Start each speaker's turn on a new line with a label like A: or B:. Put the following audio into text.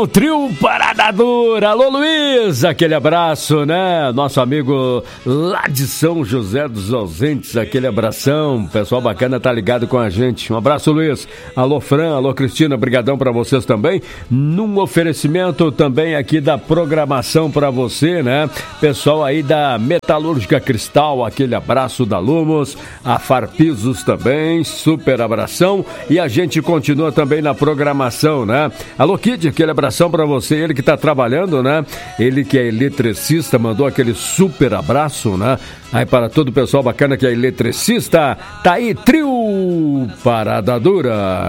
A: O trio Parada Dura. Alô, Luiz, aquele abraço, né? Nosso amigo lá de São José dos Ausentes, aquele abração. Pessoal bacana tá ligado com a gente. Um abraço, Luiz. Alô, Fran, alô, Cristina, brigadão pra vocês também. Num oferecimento também aqui da programação pra você, né? Pessoal aí da Metalúrgica Cristal, aquele abraço da Lumos, a Farpisos também, super abração. E a gente continua também na programação, né? Alô, Kid, aquele abração pra você, ele que tá trabalhando, né? Ele que é eletricista, mandou aquele super abraço, né? Aí para todo o pessoal bacana que é eletricista, tá aí, trio Parada Dura.